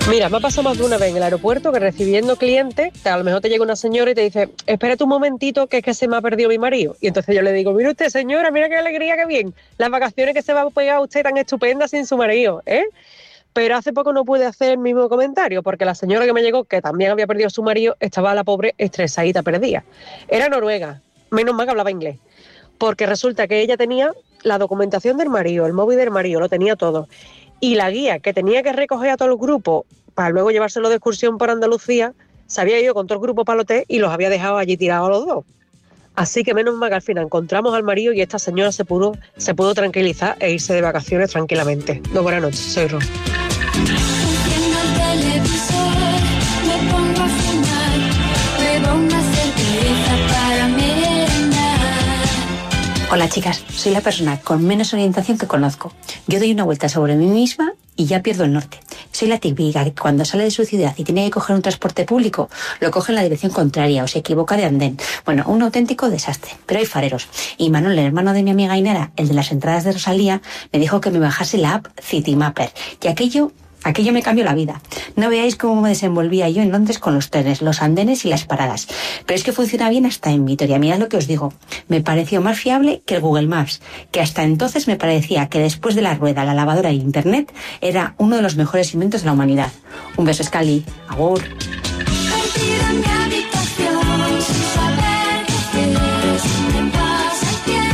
Mira, me ha pasado más de una vez en el aeropuerto que recibiendo clientes, que a lo mejor te llega una señora y te dice, espérate un momentito que es que se me ha perdido mi marido. Y entonces yo le digo, mire usted señora, mira qué alegría, qué bien, las vacaciones que se va a pegar usted tan estupendas sin su marido, ¿eh? Pero hace poco no pude hacer el mismo comentario porque la señora que me llegó, que también había perdido a su marido, estaba la pobre estresadita, perdida. Era noruega, menos mal que hablaba inglés, porque resulta que ella tenía la documentación del marido, el móvil del marido, lo tenía todo. Y la guía que tenía que recoger a todo el grupo para luego llevárselo de excursión por Andalucía, se había ido con todo el grupo para el hotel y los había dejado allí tirados a los dos. Así que menos mal que al final encontramos al marido y esta señora se pudo tranquilizar e irse de vacaciones tranquilamente. No, buenas noches, soy Ro. Enciendo el televisor, me pongo a fumar, bebo una cerveza para merendar. Hola chicas, soy la persona con menos orientación que conozco. Yo doy una vuelta sobre mí misma y ya pierdo el norte. Soy la típica que cuando sale de su ciudad y tiene que coger un transporte público, lo coge en la dirección contraria o se equivoca de andén. Bueno, un auténtico desastre, pero hay fareros. Y Manuel, el hermano de mi amiga Ainara, el de las entradas de Rosalía, me dijo que me bajase la app Citymapper, y aquello me cambió la vida. No veáis cómo me desenvolvía yo en Londres con los trenes, los andenes y las paradas. Pero es que funciona bien hasta en Vitoria. Mirad lo que os digo. Me pareció más fiable que el Google Maps, que hasta entonces me parecía que después de la rueda, la lavadora e Internet, era uno de los mejores inventos de la humanidad. Un beso, Scali. Agur. Perdida en mi habitación, sin saber qué hacer, sin me pasa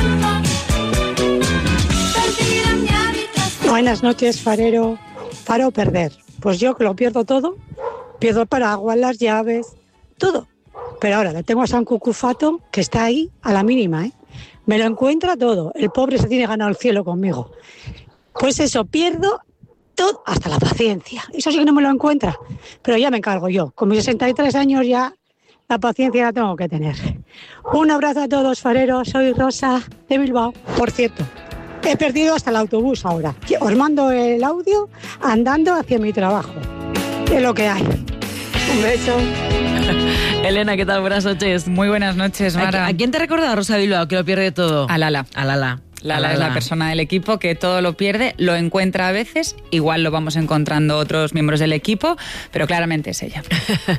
el tiempo. Perdida en mi habitación. Buenas noches, farero. ¿Para o perder? Pues yo que lo pierdo todo. Pierdo el paraguas, las llaves, todo. Pero ahora le tengo a San Cucufato, que está ahí a la mínima, ¿eh? Me lo encuentra todo. El pobre se tiene ganado el cielo conmigo. Pues eso, pierdo todo, hasta la paciencia. Eso sí que no me lo encuentra. Pero ya me encargo yo. Con mis 63 años ya la paciencia la tengo que tener. Un abrazo a todos, fareros. Soy Rosa de Bilbao. Por cierto, he perdido hasta el autobús ahora. Os mando el audio andando hacia mi trabajo. Es lo que hay. Un beso. Elena, ¿qué tal? Buenas noches. Muy buenas noches, Mara. ¿A quién te recuerda Rosa Bilbao que lo pierde todo? A Lala. A Lala. Lala es la persona del equipo que todo lo pierde, lo encuentra a veces, igual lo vamos encontrando otros miembros del equipo, pero claramente es ella.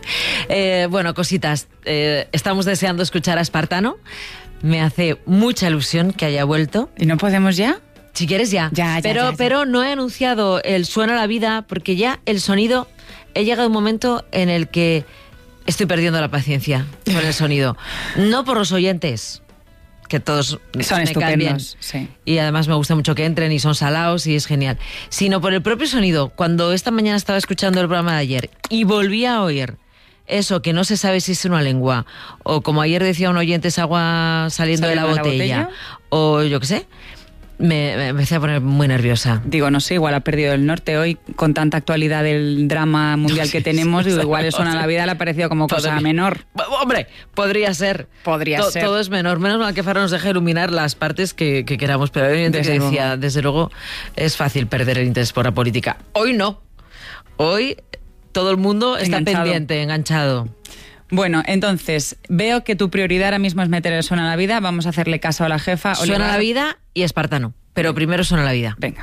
Bueno, cositas. Estamos deseando escuchar a Espartano. Me hace mucha ilusión que haya vuelto. ¿Y no podemos ya? Si quieres ya. Pero no he anunciado el Suena la Vida porque ya el sonido... He llegado a un momento en el que estoy perdiendo la paciencia con el sonido. No por los oyentes, que todos son estupendos, sí. Y además me gusta mucho que entren y son salados y es genial, sino por el propio sonido. Cuando esta mañana estaba escuchando el programa de ayer y volví a oír eso, que no se sabe si es una lengua, o como ayer decía un oyente, es agua saliendo de la botella, o yo qué sé, me empecé a poner muy nerviosa. Digo, no sé, igual ha perdido el norte hoy con tanta actualidad del drama mundial que tenemos. Digo, igual el Suena la Vida le ha parecido como cosa menor. Hombre, podría ser. Ser. Todo es menor. Menos mal que Faro nos deja iluminar las partes que queramos. Pero hay gente que decía, desde luego, es fácil perder el interés por la política. Hoy no. Hoy todo el mundo está pendiente, enganchado. Bueno, entonces, veo que tu prioridad ahora mismo es meter el Suena la Vida. Vamos a hacerle caso a la jefa. Suena la Vida y Espartano. Pero primero Suena la Vida. Venga.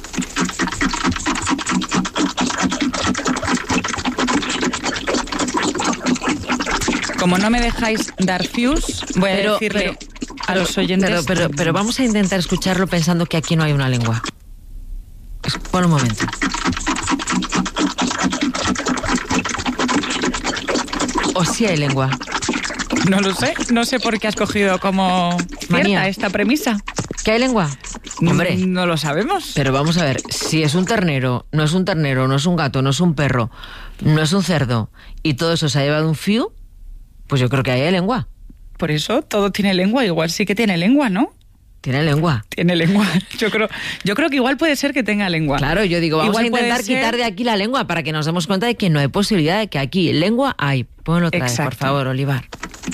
Como no me dejáis dar fuse, voy a decirle a los oyentes... Pero vamos a intentar escucharlo pensando que aquí no hay una lengua. Por un momento. ¿O sí hay lengua? No lo sé. No sé por qué has cogido como cierta esta premisa. ¿Que hay lengua? Hombre, no lo sabemos. Pero vamos a ver, si es un ternero, no es un gato, no es un perro, no es un cerdo, y todo eso se ha llevado un fiu, pues yo creo que ahí hay lengua. Por eso todo tiene lengua, igual sí que tiene lengua, ¿no? ¿Tiene lengua? Tiene lengua. Yo creo que igual puede ser que tenga lengua. Claro, yo digo, vamos a intentar quitar de aquí la lengua para que nos demos cuenta de que no hay posibilidad de que aquí lengua hay. Ponlo otra vez, por favor, Olivar.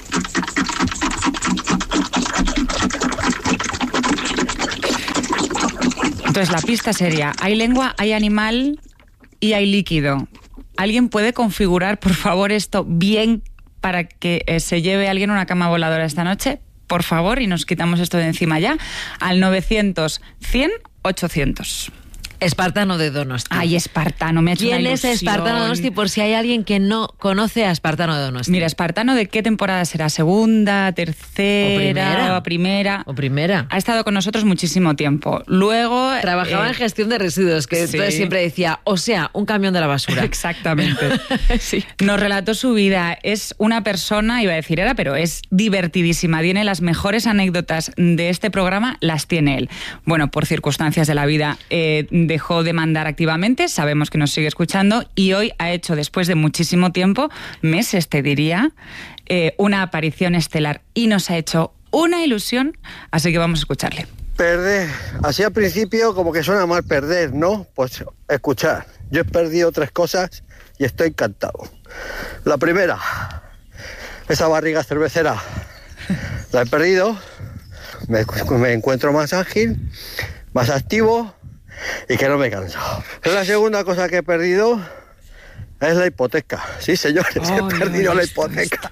Entonces la pista sería, hay lengua, hay animal y hay líquido. ¿Alguien puede configurar, por favor, esto bien para que se lleve alguien una cama voladora esta noche? Por favor, y nos quitamos esto de encima ya, al 900 100 800. Espartano de Donosti. Ay, Espartano, me ha hecho ¿Quién una es ilusión. Espartano de Donosti? Por si hay alguien que no conoce a Espartano de Donosti. Mira, Espartano, ¿de qué temporada será? ¿Segunda, tercera, primera? O primera. Ha estado con nosotros muchísimo tiempo. Luego... Trabajaba en gestión de residuos, que sí. entonces siempre decía, o sea, un camión de la basura. Exactamente. Sí. Nos relató su vida. Es una persona, iba a decir era, pero es divertidísima. Tiene las mejores anécdotas de este programa, las tiene él. Bueno, por circunstancias de la vida dejó de mandar activamente, sabemos que nos sigue escuchando y hoy ha hecho, después de muchísimo tiempo, meses te diría, una aparición estelar y nos ha hecho una ilusión, así que vamos a escucharle. Perder. Así al principio como que suena mal perder, ¿no? Pues escuchar. Yo he perdido 3 cosas y estoy encantado. La primera, esa barriga cervecera. La he perdido. Me encuentro más ágil, más activo y que no me canso. La segunda cosa que he perdido es la hipoteca. Sí, señores, he perdido la hipoteca.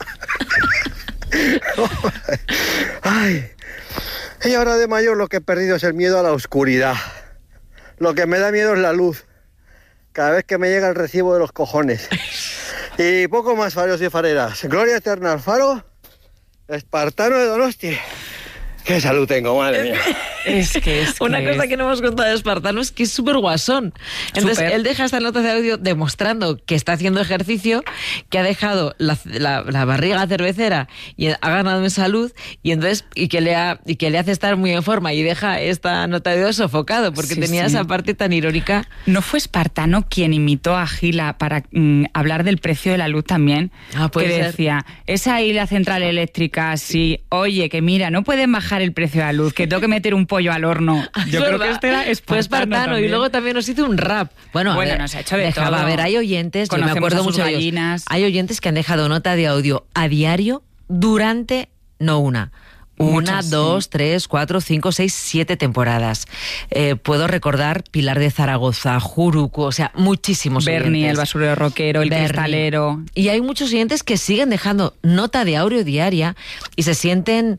Ay. Y ahora de mayor lo que he perdido es el miedo a la oscuridad. Lo que me da miedo es la luz. Cada vez que me llega el recibo de los cojones. Y poco más, faros y fareras. Gloria eterna al faro, Espartano de Donosti. ¡Qué salud tengo, madre mía! Es Una cosa que no hemos contado de Espartano es que es súper guasón. Entonces, él deja esta nota de audio demostrando que está haciendo ejercicio, que ha dejado la barriga cervecera y ha ganado en salud, y entonces y que le hace estar muy en forma, y deja esta nota de audio sofocado, porque tenía esa parte tan irónica. ¿No fue Espartano quien imitó a Gila para hablar del precio de la luz también? Puede que ser. decía, esa ahí la central eléctrica, sí, oye, que mira, no pueden bajar el precio de la luz, que tengo que meter un pollo al horno. Yo creo que este era Fue Espartano también. Y luego también nos hizo un rap. Bueno, a ver, nos ha hecho de dejaba, todo. a ver, hay oyentes, yo me Conocemos acuerdo a sus mucho de ellos. gallinas. Hay oyentes que han dejado nota de audio a diario durante, no una, Muchas, 2, 3, 4, 5, 6, 7 temporadas. Puedo recordar Pilar de Zaragoza, Juruco, o sea, muchísimos Bernie, oyentes. el basurero rockero, el Bernie. cristalero. Y hay muchos oyentes que siguen dejando nota de audio diaria y se sienten,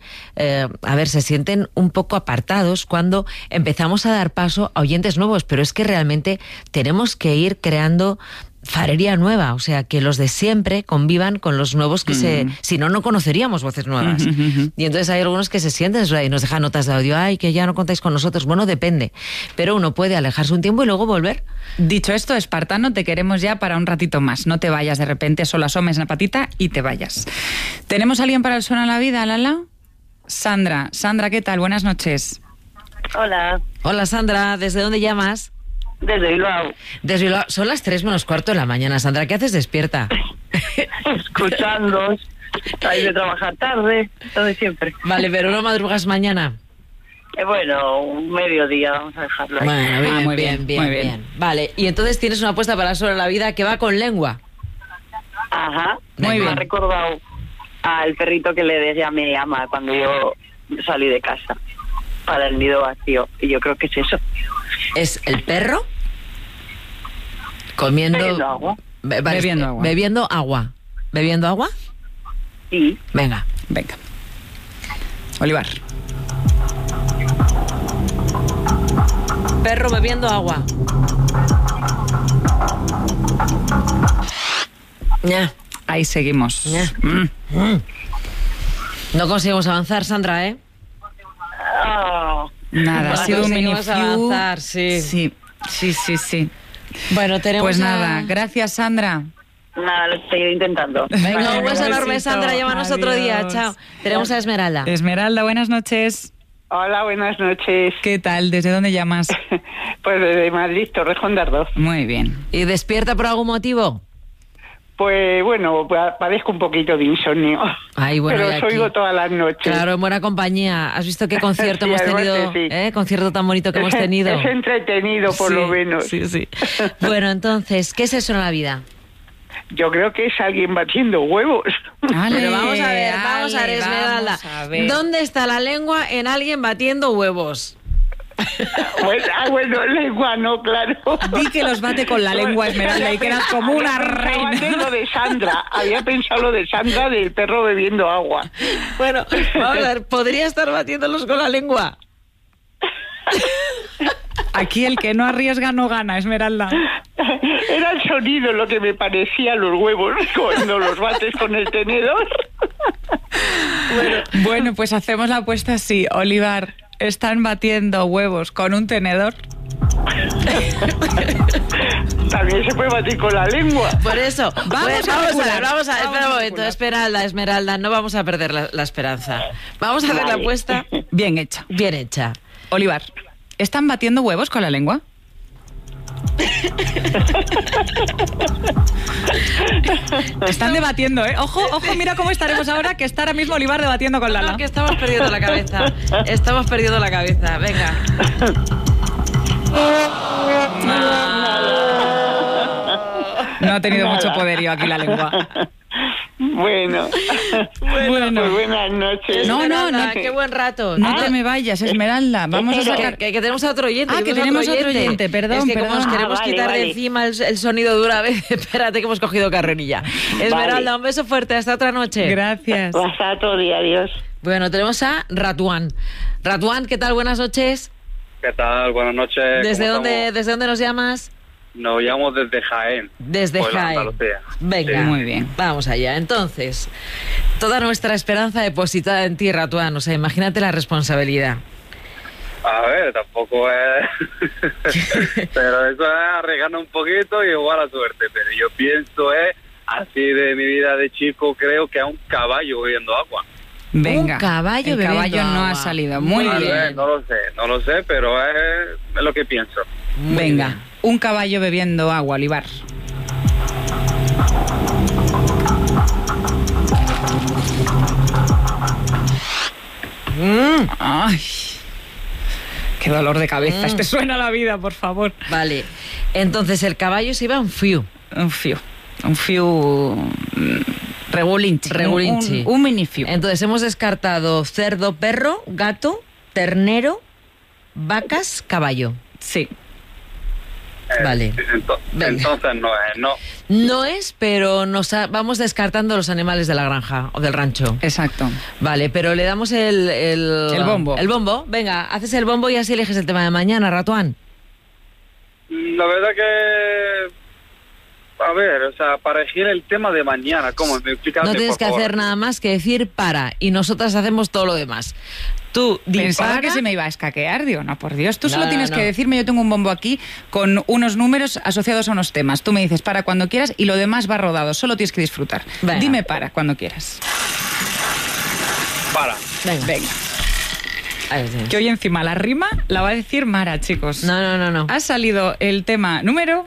se sienten un poco apartados cuando empezamos a dar paso a oyentes nuevos, pero es que realmente tenemos que ir creando farería nueva, o sea, que los de siempre convivan con los nuevos que si no conoceríamos voces nuevas. Y entonces hay algunos que se sienten y nos dejan notas de audio, ay, que ya no contáis con nosotros. Bueno, depende, pero uno puede alejarse un tiempo y luego volver. Dicho esto, Espartano, te queremos ya para un ratito más. No te vayas de repente, solo asomes la patita y te vayas. ¿Tenemos a alguien para el Suena la Vida, Lala? Sandra, ¿qué tal? Buenas noches. Hola, Hola, Sandra, ¿desde dónde llamas? desde Bilbao, Desde Bilbao. Son las 3 menos cuarto de la mañana, Sandra. ¿Qué haces despierta? escuchándoos, hay de trabajar tarde, lo de siempre. Vale, pero no madrugas mañana. Bueno, un mediodía, vamos a dejarlo ahí. Bueno, bien, muy bien, bien, muy bien, bien. bien. Vale, y entonces tienes una apuesta para Sobre la Vida que va con lengua. Ajá, Muy me bien. ha recordado al perrito que le decía a mi ama cuando yo salí de casa para el nido vacío, y yo creo que es eso. ¿Es el perro? Comiendo... Bebiendo agua. Bebiendo agua. Bebiendo agua. ¿Bebiendo agua? Sí, Venga. Venga. Olivar. Perro bebiendo agua. Ya. Ahí seguimos. Ya. No conseguimos avanzar, Sandra, ¿eh? Ah, Nada, ha No sido un mini conseguimos avanzar, sí. Sí. Bueno, tenemos Pues a- nada, gracias, Sandra. nada, lo estoy intentando. Venga, un beso besito. enorme, Sandra. Llámanos otro día. Adiós. Chao. Tenemos a Esmeralda. Esmeralda, buenas noches. Hola, buenas noches. ¿Qué tal? ¿Desde dónde llamas? Pues desde Madrid, Torrejón de Ardoz. Muy bien. ¿Y despierta por algún motivo? Pues bueno, padezco un poquito de insomnio. Ay, bueno, pero y os aquí- oigo todas las noches. Claro, en buena compañía. ¿Has visto qué concierto Sí, hemos además tenido? que sí. Concierto tan bonito que hemos tenido. Es entretenido, por Sí, lo menos. Sí. Bueno, entonces, ¿qué es eso en la vida? Yo creo que es alguien batiendo huevos. Ale, Pero vamos a ver, ale, Esmeralda. vamos a ver. ¿Dónde está la lengua en alguien batiendo huevos? Bueno, lengua no, claro. Di que los bate con la lengua, Esmeralda, y quedas como una Había pensado antes reina. lo de Sandra. Había pensado lo de Sandra del perro bebiendo agua. Bueno, vamos a ver, ¿podría estar batiéndolos con la lengua? Aquí el que no arriesga no gana, Esmeralda. Era el sonido lo que me parecía los huevos cuando los bates con el tenedor. Bueno, pues hacemos la apuesta así. Olivar, ¿están batiendo huevos con un tenedor? También se puede batir con la lengua. Por eso, Vamos a espera un momento, especular. Esmeralda, no vamos a perder la esperanza. Vamos a hacer la Vale. apuesta Bien hecha. bien hecha. Olivar, ¿están batiendo huevos con la lengua? Están debatiendo, ¿eh? Ojo, mira cómo estaremos ahora, que está ahora mismo Olivar debatiendo con Lala. No, que estamos perdiendo la cabeza. Estamos perdiendo la cabeza. Venga. No ha tenido mucho poderío aquí la lengua. Bueno, pues buenas noches. No, Esmeralda, qué buen rato. No te me vayas, Esmeralda. Vamos a sacar... Que tenemos a otro oyente. Ah, que tenemos otro oyente, perdón, Es que como perdón. nos queremos Vale, quitar de vale. encima el sonido de una vez, espérate que hemos cogido carrerilla. Esmeralda, un beso fuerte, hasta otra noche. Gracias. Hasta otro día, adiós. Bueno, tenemos a Ratuán. Ratuán, ¿qué tal? Buenas noches. ¿Qué tal? Buenas noches. ¿Desde ¿Cómo dónde, estamos? ¿Desde dónde nos llamas? Nos llamamos desde Jaén. Desde Pues, Jaén. Andalucía. Venga, Sí. Muy bien. Vamos allá. Entonces, toda nuestra esperanza depositada en ti, Ratuán. O sea, imagínate la responsabilidad. A ver, tampoco es... pero eso es arriesgando un poquito y jugar a suerte. Pero yo pienso así de mi vida de chico, creo que a un caballo bebiendo agua. Venga. Un caballo El bebiendo caballo no agua. ha salido. Muy A bien. ver, no lo sé, pero es lo que pienso. Muy Venga, bien. un caballo bebiendo agua, Olivar. Ay, qué dolor de cabeza. Este suena la vida, por favor. Vale. Entonces, el caballo se iba a un fiu. Un fiu. Regulinchi. Regulinchi. Un mini fiu. Entonces, hemos descartado cerdo, perro, gato, ternero, vacas, caballo. Sí. Vale. Venga. Entonces no es, no. No es, pero vamos descartando los animales de la granja o del rancho. Exacto. Vale, pero le damos el bombo. El bombo. Venga, haces el bombo y así eliges el tema de mañana, Ratuán. La verdad que... A ver, o sea, para elegir el tema de mañana, ¿cómo? Explícame, No tienes por que favor. hacer nada más que decir para y nosotras hacemos todo lo demás. Tú Pensaba dispara. que se me iba a escaquear, digo, no, por Dios, tú No, solo no, tienes no. que decirme, yo tengo un bombo aquí con unos números asociados a unos temas. Tú me dices para cuando quieras y lo demás va rodado, solo tienes que disfrutar. Venga. Dime para cuando quieras. Para. Venga. Ahí sí. Que hoy encima la rima la va a decir Mara, chicos. No. Ha salido el tema número...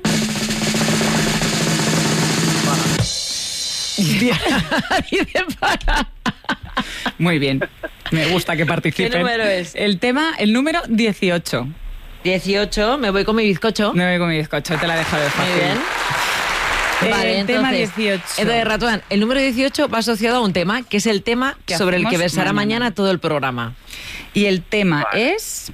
Dice para. Muy bien, me gusta que participen. ¿Qué número es? El número 18. 18, me voy con mi bizcocho. Me voy con mi bizcocho, te la he dejado de Muy fácil. bien. Vale, El tema entonces, 18. Entonces, Ratuán, el número 18 va asociado a un tema, que es el tema Que sobre el que hacemos versará mañana. mañana todo el programa. Y el tema Vale. es...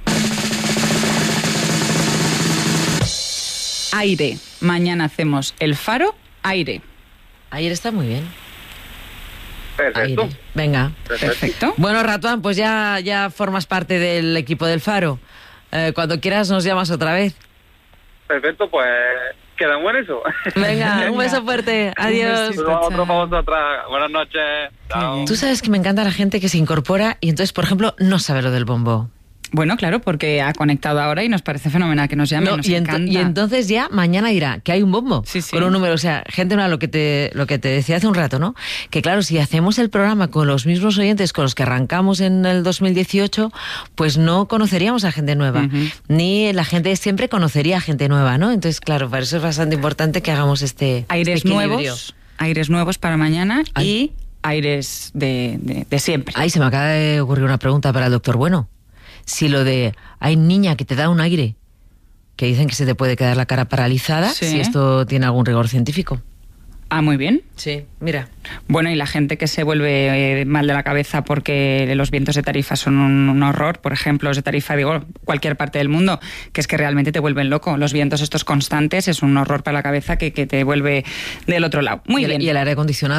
Aire. Mañana hacemos el faro, aire. Ayer está muy bien. Perfecto. Aire. Venga. Perfecto. Bueno, Ratuán, pues ya formas parte del equipo del Faro. Cuando quieras nos llamas otra vez. Perfecto, pues quedamos en eso. Venga, un beso fuerte. Adiós. besito. Pues otro para vosotras. Buenas noches. Chao. Tú sabes que me encanta la gente que se incorpora y entonces, por ejemplo, no sabe lo del bombo. Bueno, claro, porque ha conectado ahora y nos parece fenomenal que nos llame, No, nos y encanta. entonces ya mañana dirá que hay un bombo Sí, sí. con un número. O sea, gente, lo que te decía hace un rato, ¿no? Que claro, si hacemos el programa con los mismos oyentes con los que arrancamos en el 2018, pues no conoceríamos a gente nueva. Ujú. Ni la gente siempre conocería a gente nueva, ¿no? Entonces, claro, para eso es bastante importante que hagamos este Aires equilibrio. aires nuevos para mañana Ay. y aires de siempre. Ay, se me acaba de ocurrir una pregunta para el doctor Bueno. Si lo de hay niña que te da un aire, que dicen que se te puede quedar la cara paralizada, Sí. si esto tiene algún rigor científico. Ah, muy bien. Sí, mira. Bueno, y la gente que se vuelve mal de la cabeza porque los vientos de Tarifa son un horror, por ejemplo, los de Tarifa, digo, cualquier parte del mundo, que es que realmente te vuelven loco. Los vientos estos constantes es un horror para la cabeza que te vuelve del otro lado. Muy bien. ¿Y el aire acondicionado?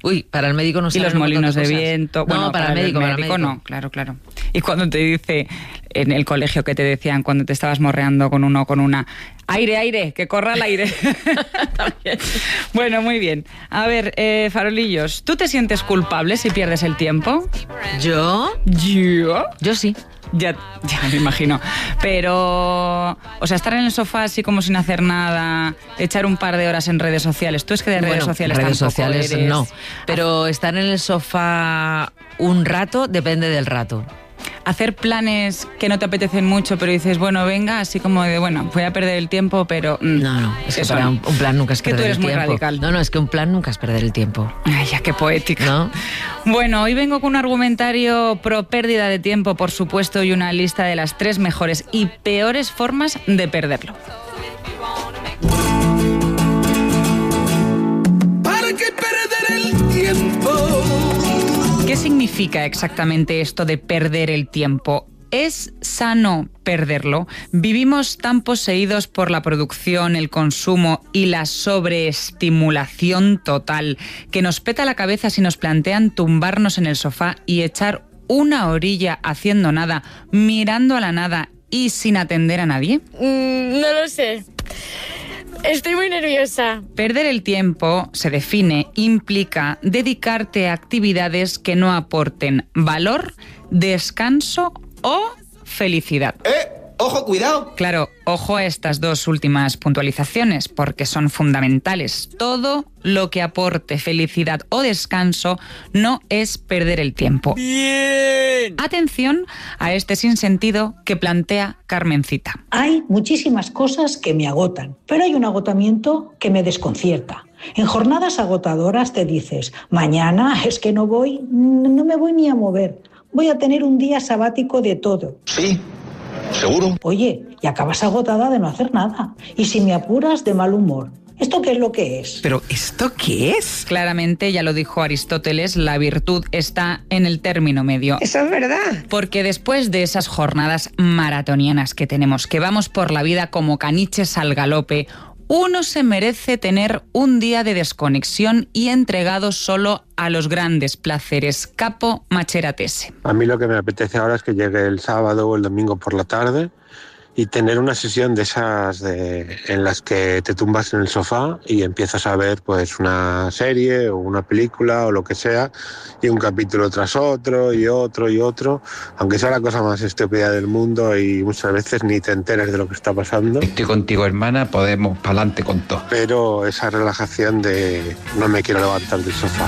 Uy, para el médico no Y saben los un montón molinos de cosas. viento. No, Bueno, para el médico, no, claro. Y cuando te dice en el colegio que te decían cuando te estabas morreando con uno o con una, aire, que corra el aire. Bueno, muy bien. A ver, farolillos, ¿tú te sientes culpable si pierdes el tiempo? ¿Yo? Yo sí. Ya me imagino. Pero, o sea, estar en el sofá así como sin hacer nada, echar un par de horas en redes sociales. Tú es que de redes sociales redes tampoco sociales eres. no. Pero estar en el sofá un rato depende del rato. Hacer planes que no te apetecen mucho, pero dices, bueno, venga, así como de, bueno, voy a perder el tiempo, pero... No, es que para un plan nunca es que perder el tiempo. tú eres muy radical. No, es que un plan nunca es perder el tiempo. Ay, ya, qué poética. ¿No? Bueno, hoy vengo con un argumentario pro pérdida de tiempo, por supuesto, y una lista de las 3 mejores y peores formas de perderlo. ¿Para qué perder el tiempo? ¿Qué significa exactamente esto de perder el tiempo? ¿Es sano perderlo? Vivimos tan poseídos por la producción, el consumo y la sobreestimulación total que nos peta la cabeza si nos plantean tumbarnos en el sofá y echar una horilla haciendo nada, mirando a la nada y sin atender a nadie. No lo sé. Estoy muy nerviosa. Perder el tiempo, se define, implica dedicarte a actividades que no aporten valor, descanso o felicidad. ¡Ojo, cuidado! Claro, ojo a estas 2 últimas puntualizaciones, porque son fundamentales. Todo lo que aporte felicidad o descanso no es perder el tiempo. ¡Bien! Atención a este sinsentido que plantea Carmencita. Hay muchísimas cosas que me agotan, pero hay un agotamiento que me desconcierta. En jornadas agotadoras te dices, mañana es que no me voy ni a mover. Voy a tener un día sabático de todo. Sí, seguro. Oye, y acabas agotada de no hacer nada. Y si me apuras, de mal humor. ¿Esto qué es lo que es? ¿Pero esto qué es? Claramente, ya lo dijo Aristóteles, la virtud está en el término medio. Eso es verdad. Porque después de esas jornadas maratonianas que tenemos, que vamos por la vida como caniches al galope, uno se merece tener un día de desconexión y entregado solo a los grandes placeres. Capo Macheratese. A mí lo que me apetece ahora es que llegue el sábado o el domingo por la tarde y tener una sesión de esas en las que te tumbas en el sofá y empiezas a ver pues una serie o una película o lo que sea, y un capítulo tras otro y otro y otro, aunque sea la cosa más estúpida del mundo y muchas veces ni te enteres de lo que está pasando. Estoy contigo, hermana, podemos pa'lante con todo. Pero esa relajación de no me quiero levantar del sofá.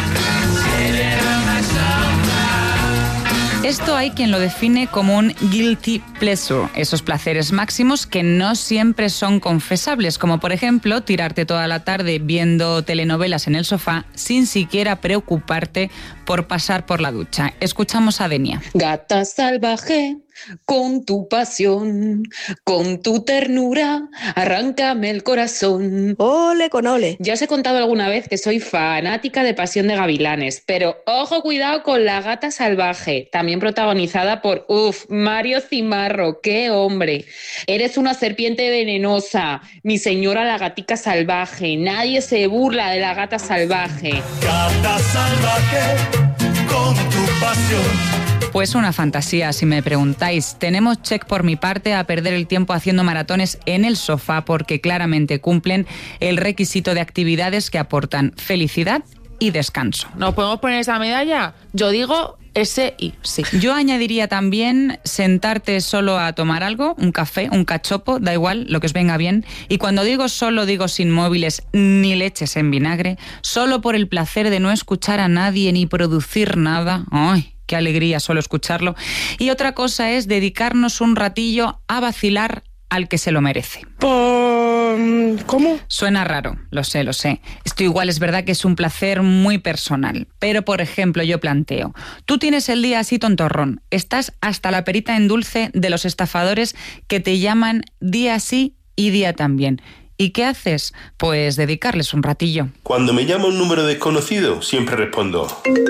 Esto hay quien lo define como un guilty pleasure, esos placeres máximos que no siempre son confesables, como por ejemplo tirarte toda la tarde viendo telenovelas en el sofá sin siquiera preocuparte por pasar por la ducha. Escuchamos a Denia. Gata salvaje, con tu pasión, con tu ternura, arráncame el corazón. Ole con ole. Ya os he contado alguna vez que soy fanática de Pasión de Gavilanes, pero ojo, cuidado con La Gata Salvaje, también protagonizada por, Mario Cimarro, qué hombre. Eres una serpiente venenosa, mi señora la gatica salvaje, nadie se burla de la gata salvaje. Gata salvaje, con tu pasión. Pues una fantasía, si me preguntáis. Tenemos check por mi parte a perder el tiempo haciendo maratones en el sofá porque claramente cumplen el requisito de actividades que aportan felicidad y descanso. ¿Nos podemos poner esa medalla? Yo digo ese y sí. Yo añadiría también sentarte solo a tomar algo, un café, un cachopo, da igual, lo que os venga bien. Y cuando digo solo, digo sin móviles ni leches en vinagre, solo por el placer de no escuchar a nadie ni producir nada. ¡Ay! Qué alegría solo escucharlo. Y otra cosa es dedicarnos un ratillo a vacilar al que se lo merece. ¿Cómo? Suena raro, lo sé. Esto igual es verdad que es un placer muy personal. Pero, por ejemplo, yo planteo, tú tienes el día así tontorrón, estás hasta la perita en dulce de los estafadores que te llaman día sí y día también. ¿Y qué haces? Pues dedicarles un ratillo. Cuando me llama un número desconocido, siempre respondo: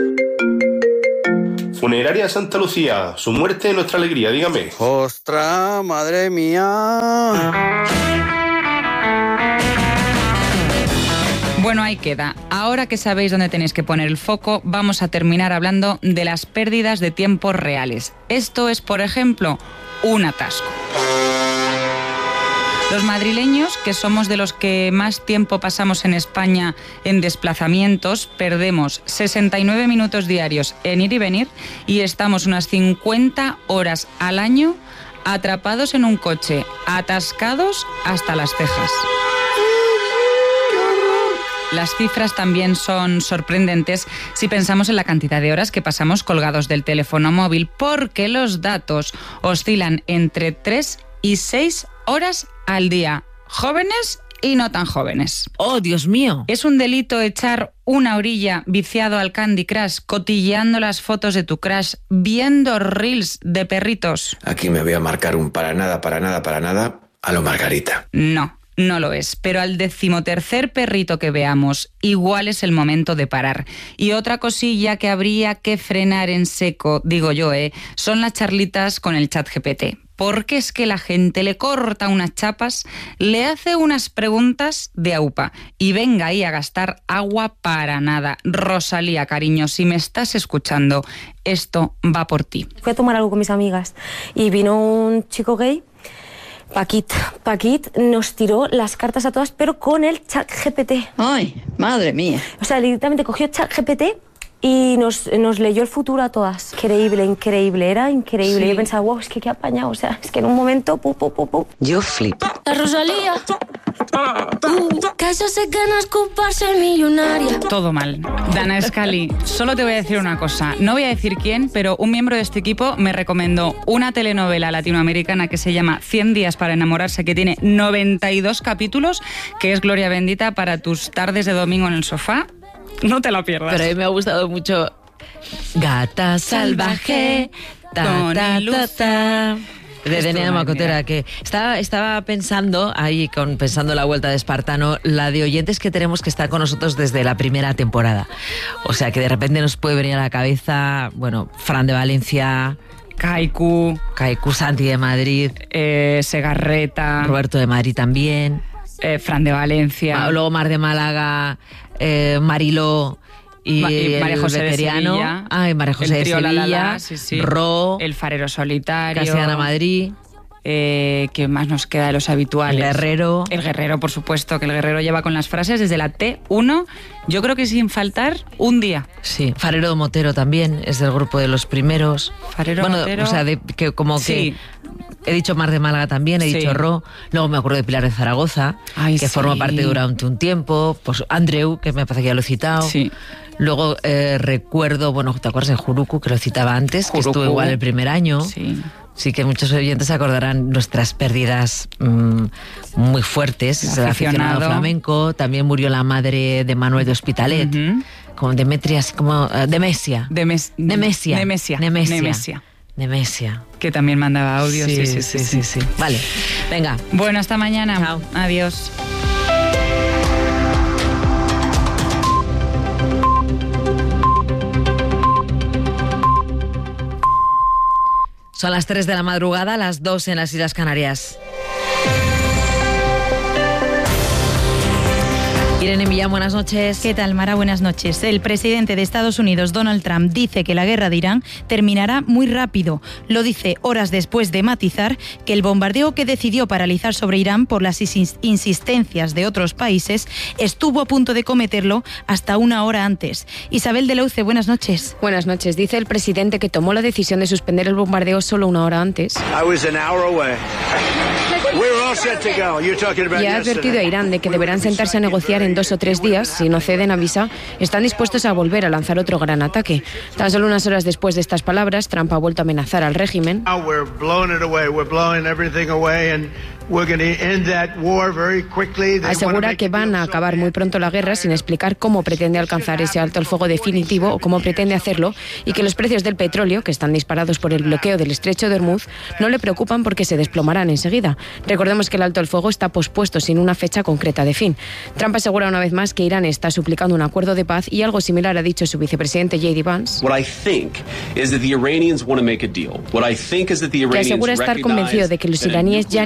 Funeraria Santa Lucía, su muerte nuestra alegría, dígame. ¡Ostras, madre mía! Bueno, ahí queda. Ahora que sabéis dónde tenéis que poner el foco, vamos a terminar hablando de las pérdidas de tiempo reales. Esto es, por ejemplo, un atasco. Los madrileños, que somos de los que más tiempo pasamos en España en desplazamientos, perdemos 69 minutos diarios en ir y venir y estamos unas 50 horas al año atrapados en un coche, atascados hasta las cejas. Las cifras también son sorprendentes si pensamos en la cantidad de horas que pasamos colgados del teléfono móvil, porque los datos oscilan entre 3 y 6 horas al día. Jóvenes y no tan jóvenes. ¡Oh, Dios mío! Es un delito echar una orilla viciado al Candy Crush, cotilleando las fotos de tu crush, viendo reels de perritos. Aquí me voy a marcar un para nada, a lo Margarita. No. No lo es, pero al 13º perrito que veamos, igual es el momento de parar. Y otra cosilla que habría que frenar en seco, digo yo, son las charlitas con el ChatGPT. Porque es que la gente le corta unas chapas, le hace unas preguntas de aupa y venga ahí a gastar agua para nada. Rosalía, cariño, si me estás escuchando, esto va por ti. Fui a tomar algo con mis amigas y vino un chico gay, Paquit nos tiró las cartas a todas, pero con el ChatGPT. ¡Ay, madre mía! O sea, directamente cogió ChatGPT y nos leyó el futuro a todas. Increíble, era increíble. Sí. Yo pensaba, wow, es que qué apañado. O sea, es que en un momento, Yo flipo. La Rosalía, que se hace ganas culparse millonaria. Todo mal. Dana Scully, solo te voy a decir una cosa. No voy a decir quién, pero un miembro de este equipo me recomendó una telenovela latinoamericana que se llama 100 días para enamorarse, que tiene 92 capítulos, que es gloria bendita para tus tardes de domingo en el sofá. No te la pierdas. Pero a mí me ha gustado mucho Gata Salvaje, ta, ta, ta, ta, de Denea Macotera, que estaba pensando ahí, pensando la vuelta de Espartano, la de oyentes que tenemos que estar con nosotros desde la primera temporada. O sea, que de repente nos puede venir a la cabeza, bueno, Fran de Valencia, Kaiku, Santi de Madrid, Segarreta, Roberto de Madrid también, Fran de Valencia, luego Mar de Málaga, Mariló y María José de Sevilla. María José de Sevilla, sí. Ro, el Farero Solitario, Castellana Madrid. ¿Qué más nos queda de los habituales? El Guerrero, por supuesto, que el Guerrero lleva con las frases desde la T1, yo creo que sin faltar un día. Sí, Farero Motero también es del grupo de los primeros. Motero. O sea, que he dicho Mar de Málaga también, he dicho Ro, luego me acuerdo de Pilar de Zaragoza, que forma parte durante un tiempo, pues Andreu, que me parece que ya lo he citado. Sí. Luego recuerdo, ¿te acuerdas de Juruku, que lo citaba antes, que estuvo igual el primer año? Sí, que muchos oyentes acordarán nuestras pérdidas muy fuertes. El aficionado flamenco. También murió la madre de Manuel de Hospitalet, como Demetria, como Demesia. Nemesia. Que también mandaba audios. Sí. Vale, venga. Bueno, hasta mañana. Chao. Adiós. Son las 3 de la madrugada, las 2 en las Islas Canarias. Irene Millán, buenas noches. ¿Qué tal, Mara? Buenas noches. El presidente de Estados Unidos, Donald Trump, dice que la guerra de Irán terminará muy rápido. Lo dice horas después de matizar que el bombardeo que decidió paralizar sobre Irán por las insistencias de otros países estuvo a punto de cometerlo hasta una hora antes. Isabel de Leuce, buenas noches. Buenas noches. Dice el presidente que tomó la decisión de suspender el bombardeo solo una hora antes. Y ha advertido a Irán de que deberán sentarse a negociar en 2 o 3 días. Si no ceden, avisa, están dispuestos a volver a lanzar otro gran ataque. Tan solo unas horas después de estas palabras, Trump ha vuelto a amenazar al régimen. Asegura que van a acabar muy pronto la guerra sin explicar cómo pretende alcanzar ese alto el fuego definitivo o cómo pretende hacerlo, y que los precios del petróleo, que están disparados por el bloqueo del estrecho de Hormuz, no le preocupan porque se desplomarán enseguida. Recordemos que el alto el fuego está pospuesto sin una fecha concreta de fin. Trump asegura una vez más que Irán está suplicando un acuerdo de paz, y algo similar ha dicho su vicepresidente J.D. Vance, que asegura estar convencido de que los iraníes ya han interiorizado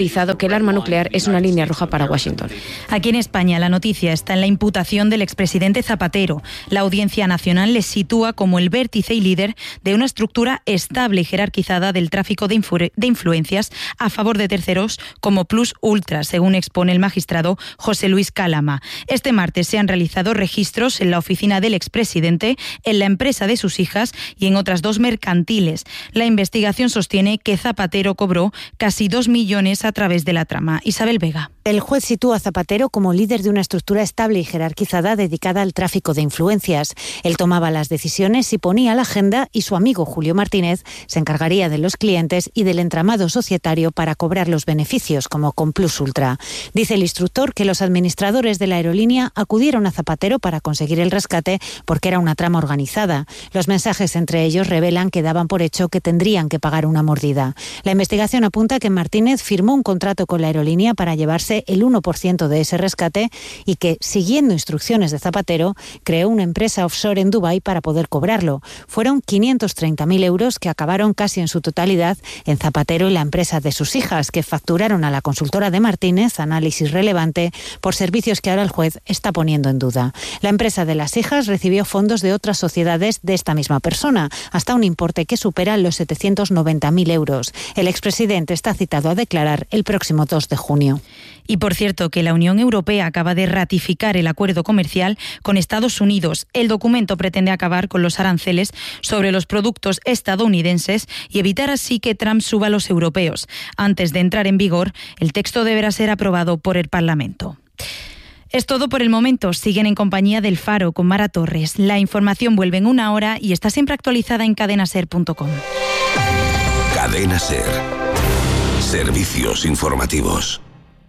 matizado que el arma nuclear es una línea roja para Washington. Aquí en España la noticia está en la imputación del expresidente Zapatero. La Audiencia Nacional le sitúa como el vértice y líder de una estructura estable y jerarquizada del tráfico de influencias a favor de terceros como Plus Ultra, según expone el magistrado José Luis Cálama. Este martes se han realizado registros en la oficina del expresidente, en la empresa de sus hijas y en otras 2 mercantiles. La investigación sostiene que Zapatero cobró casi 2 millones a través de la trama. Isabel Vega. El juez sitúa a Zapatero como líder de una estructura estable y jerarquizada dedicada al tráfico de influencias. Él tomaba las decisiones y ponía la agenda, y su amigo Julio Martínez se encargaría de los clientes y del entramado societario para cobrar los beneficios, como con Plus Ultra. Dice el instructor que los administradores de la aerolínea acudieron a Zapatero para conseguir el rescate porque era una trama organizada. Los mensajes entre ellos revelan que daban por hecho que tendrían que pagar una mordida. La investigación apunta que Martínez firmó un contrato con la aerolínea para llevarse el 1% de ese rescate y que, siguiendo instrucciones de Zapatero, creó una empresa offshore en Dubái para poder cobrarlo. Fueron 530.000 euros que acabaron casi en su totalidad en Zapatero y la empresa de sus hijas, que facturaron a la consultora de Martínez, Análisis Relevante, por servicios que ahora el juez está poniendo en duda. La empresa de las hijas recibió fondos de otras sociedades de esta misma persona, hasta un importe que supera los 790.000 euros. El expresidente está citado a declarar el próximo 2 de junio. Y por cierto, que la Unión Europea acaba de ratificar el acuerdo comercial con Estados Unidos. El documento pretende acabar con los aranceles sobre los productos estadounidenses y evitar así que Trump suba a los europeos. Antes de entrar en vigor, el texto deberá ser aprobado por el Parlamento. Es todo por el momento. Siguen en compañía del Faro con Mara Torres. La información vuelve en 1 hora y está siempre actualizada en cadenaser.com. Cadena Ser. Servicios informativos.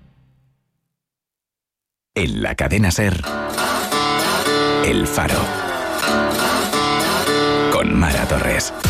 En la Cadena Ser, El Faro, con Mara Torres.